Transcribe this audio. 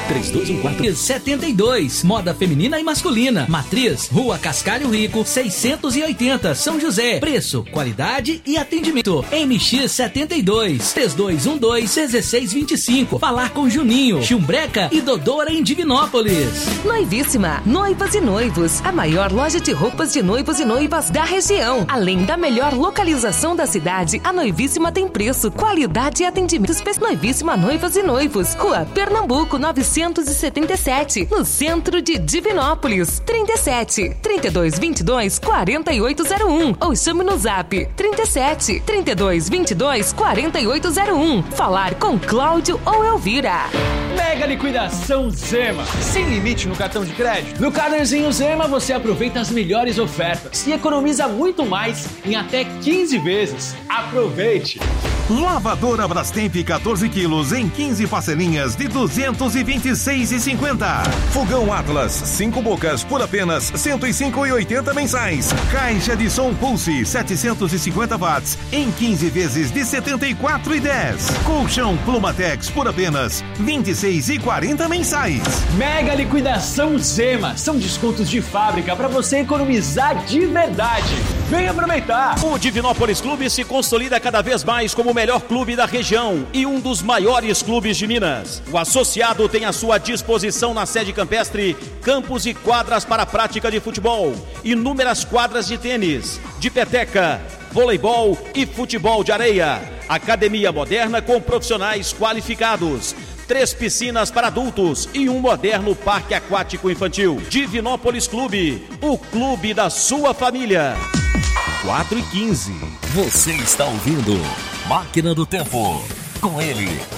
3214-72. Moda feminina e masculina. Matriz, Rua Cascalho Rico, 680, São José. Preço, qualidade e atendimento. MX72, 3212-1625. Falar com Juninho, Chumbreca e Dodora em Divinópolis. Noivíssima, Noivas e Noivos, a maior loja de roupas de noivos e noivas da região. Além da melhor localização da cidade, a Noivíssima tem preço, qualidade e atendimento especial. Noivíssima Noivas e Noivos, Rua Pernambuco 977, no centro de Divinópolis. 37 3222 4801 ou chame no Zap 37 3222 4801. Falar com Cláudio ou Elvira. Mega liquidação Zema, sem limite no cartão de crédito. No Carnêzinho Zema você aproveita as melhores ofertas e economiza muito mais em até 15 vezes. Aproveite! Lavadora Brastemp 14 quilos em 15 parcelinhas de R$ 226,50. Fogão Atlas 5 bocas por apenas R$ 105,80 mensais. Caixa de som Pulse 750 watts em 15 vezes de R$ 74,10. Colchão Plumatex por apenas R$ 26,40 mensais. Mega liquidação Zema, são descontos de fábrica para você economizar de verdade. Vem aproveitar! O Divinópolis Clube se consolida cada vez mais como o melhor clube da região e um dos maiores clubes de Minas. O associado tem à sua disposição na sede campestre campos e quadras para a prática de futebol, inúmeras quadras de tênis, de peteca, voleibol e futebol de areia, academia moderna com profissionais qualificados, 3 piscinas para adultos e um moderno parque aquático infantil. Divinópolis Clube, o clube da sua família. 4h15. Você está ouvindo Máquina do Tempo. Com ele,